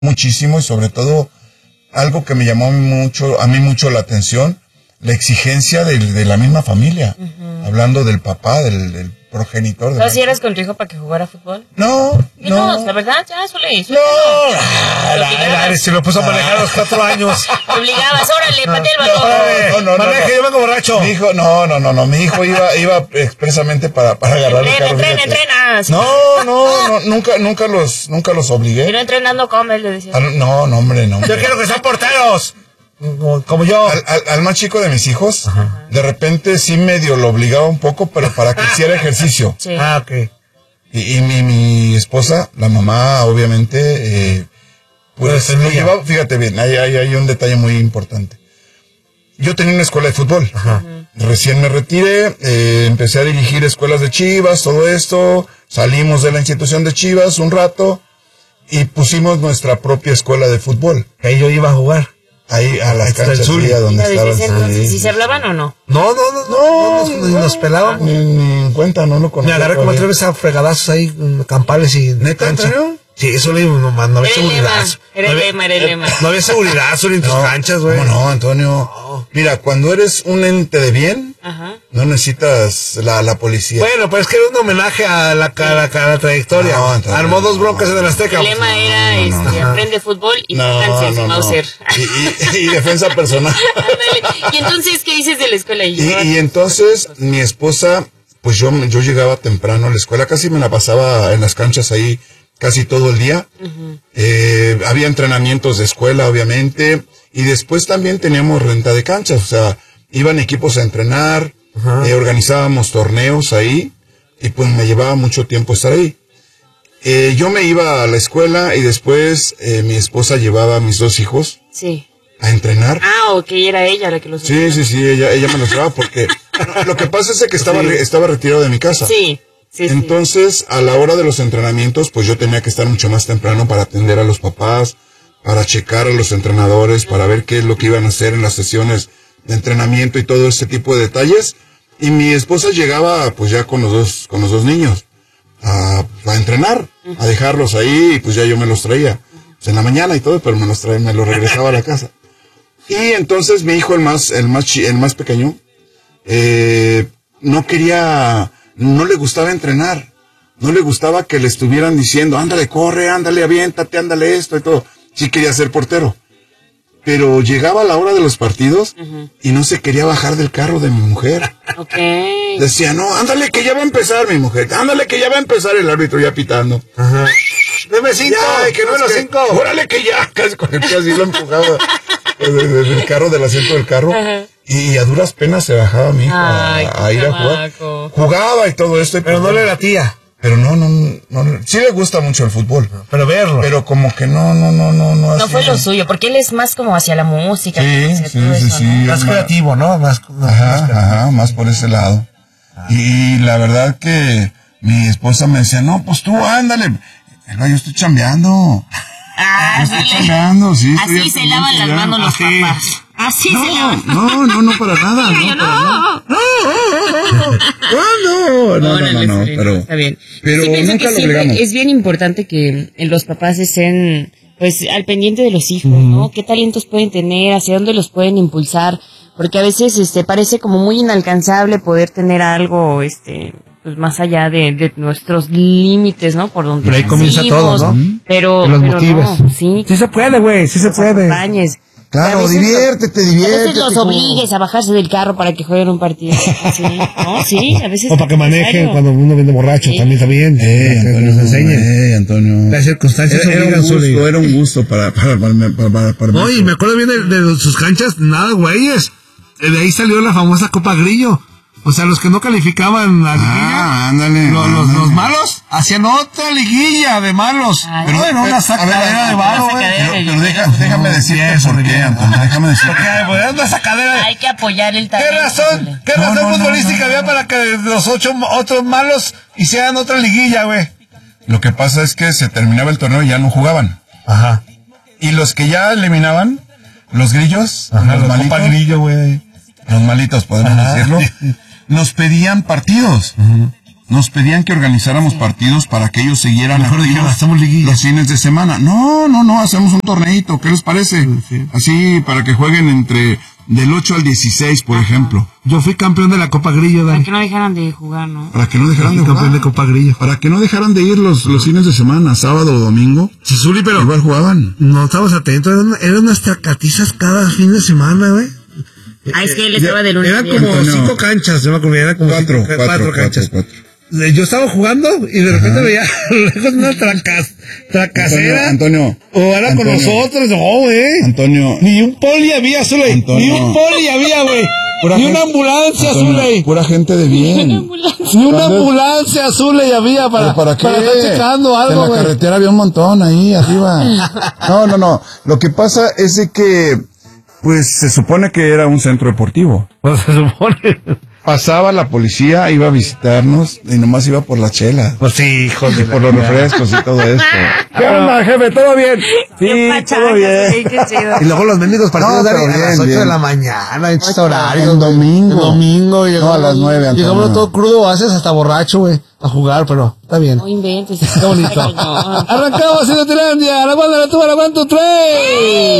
muchísimo y sobre todo algo que me llamó a mí mucho la atención, la exigencia de la misma familia, hablando del papá, del progenitor. ¿Sabes si eras con tu hijo para que jugara fútbol? No. La verdad, ya, suele. Se lo puso a manejar a los 4 años. Te obligabas, órale, patea el balón. No. Maneja, yo vengo borracho. Mi hijo, no, mi hijo iba expresamente para agarrar el carro. Entrenas. No, nunca los obligué. Si no entrenas, no comes, le decía. No, hombre, no. Yo quiero que sean porteros. Como yo. Al más chico de mis hijos, de repente sí medio lo obligaba un poco, pero para que hiciera ejercicio. Sí. Ok. Y mi esposa, la mamá, obviamente, pues lo llevaba, fíjate bien, hay un detalle muy importante. Yo tenía una escuela de fútbol. Recién me retiré, empecé a dirigir escuelas de Chivas, todo esto, salimos de la institución de Chivas un rato y pusimos nuestra propia escuela de fútbol. Ahí yo iba a jugar. Ahí a las canchas donde estaba el entonces, ¿si se hablaban o no? No, nos pelábamos. Ni en cuenta, no lo conocía. Me agarré como 3 veces a fregadazos ahí, campales y... ¿Neta, Antonio? Sí, eso le digo, no había seguridad. Era el lema. No había seguridad solo en tus canchas, güey. ¿Cómo no, Antonio? Mira, cuando eres un ente de bien, no necesitas la policía. Bueno, pues es que era un homenaje a la trayectoria. No, Antonio, armó 2 broncas en el Azteca. El lema era, aprende fútbol y distancia, Mauser. Y defensa personal. Y entonces, ¿qué dices de la escuela? Y entonces, mi esposa, pues yo llegaba temprano a la escuela, casi me la pasaba en las canchas ahí casi todo el día. Había entrenamientos de escuela, obviamente, y después también teníamos renta de canchas, o sea, iban equipos a entrenar, organizábamos torneos ahí, y pues me llevaba mucho tiempo estar ahí. Yo me iba a la escuela y después mi esposa llevaba a mis 2 hijos a entrenar. Ok, era ella la que los Sí, ella me los llevaba porque lo que pasa es que estaba retirado de mi casa. Sí. Entonces, a la hora de los entrenamientos, pues yo tenía que estar mucho más temprano para atender a los papás, para checar a los entrenadores, para ver qué es lo que iban a hacer en las sesiones de entrenamiento y todo ese tipo de detalles. Y mi esposa llegaba, pues ya con los dos niños a entrenar, a dejarlos ahí, y pues ya yo me los traía. Pues en la mañana y todo, pero me los regresaba a la casa. Y entonces mi hijo, el más pequeño, no le gustaba entrenar, no le gustaba que le estuvieran diciendo, ándale, corre, ándale, aviéntate, ándale esto y todo. Sí quería ser portero, pero llegaba la hora de los partidos y no se quería bajar del carro de mi mujer. Decía, no, ándale que ya va a empezar mi mujer, ándale que ya va a empezar el árbitro ya pitando. Deme 5, que no los 5. Órale que ya, casi así lo empujaba del carro, del asiento del carro. Y a duras penas se bajaba mi hijo a ir a jugar. Jugaba y todo esto. Pero no le latía. Pero no, sí le gusta mucho el fútbol. Pero verlo. Pero como que no. No fue lo suyo, porque él es más como hacia la música. Sí. Más creativo, ¿no? Más por ese lado. Y la verdad que mi esposa me decía, no, pues tú ándale. Yo estoy chambeando. Sí. Así se lavan las manos los papás. Así se lavan. No, para nada. No, pero está bien. Pero nunca lo obligamos. Es bien importante que los papás estén, pues, al pendiente de los hijos, ¿no? ¿Qué talentos pueden tener? ¿Hacia dónde los pueden impulsar? Porque a veces, parece como muy inalcanzable poder tener algo, pues más allá de nuestros límites, ¿no? Por donde pero ahí comienza todo, ¿no? Pero motives. No, sí se puede, güey, sí se puede. Acompañes. Claro, diviértete. A veces los obligues a bajarse del carro para que jueguen un partido. Sí, ¿no? Sí, a veces. O para que manejen cuando uno viene borracho, también está bien. Antonio, nos enseñen. Antonio. Las circunstancias era un gusto para no, y me acuerdo bien de sus canchas, nada, güeyes. De ahí salió la famosa Copa Grillo. O sea, los que no calificaban a liguilla, ándale. Los malos hacían otra liguilla de malos. Pero era una sacadera de varo, güey. Pero déjame decirte por qué, Antonio. Déjame decirte. Porque era una sacadera. Hay que apoyar el talento. ¿Qué razón futbolística había para que los 8 otros malos hicieran otra liguilla, güey? Lo que pasa es que se terminaba el torneo y ya no jugaban. Y los que ya eliminaban, los grillos, los malitos. Copa Grillo, güey. Los malitos, podemos decirlo. Nos pedían partidos. nos pedían que organizáramos partidos para que ellos siguieran los fines de semana. No, hacemos un torneito, ¿qué les parece? Sí. Así, para que jueguen entre del 8 al 16, por ejemplo. Yo fui campeón de la Copa Grillo, Dan. Para que no dejaran de jugar, ¿no? Para que no dejaran de jugar. Campeón de Copa Grillo. Para que no dejaran de ir los fines de semana, sábado o domingo. Sí, Zuli, pero igual jugaban. No estábamos atentos, eran unas tracatizas cada fin de semana, güey. Es que él estaba de lunes. Eran como Antonio. 5 canchas, yo me acuerdo, eran como cuatro canchas. Cuatro. Yo estaba jugando y de repente veía lejos una tracacera. Antonio. O era con nosotros, güey. Antonio. Ni un poli había, Zule. Antonio. Ni un poli había, güey. Ni una ambulancia, Zule. Pura gente de bien. Ni una ambulancia, Zule, había ¿Para qué? Para estar checando algo, en la carretera había un montón ahí arriba. No. Lo que pasa es de que, pues, se supone que era un centro deportivo. Pues se supone. Pasaba la policía, iba a visitarnos y nomás iba por la chela. Pues sí, hijo de Por los refrescos y todo esto. ¿Qué onda, jefe? ¿Todo bien? Sí, todo bien. Qué chido. Y luego los mendigos partidos pero a las bien, 8 bien. de la mañana, en estos horarios. En domingo. En domingo. No, a las 9, Antonio. Llegamos todo crudo, haces hasta borracho, güey, a jugar, pero está bien. No inventes. Qué bonito. Arrancamos haciendo Tirandia, la guarda, la tuba, la 1, 2, 3.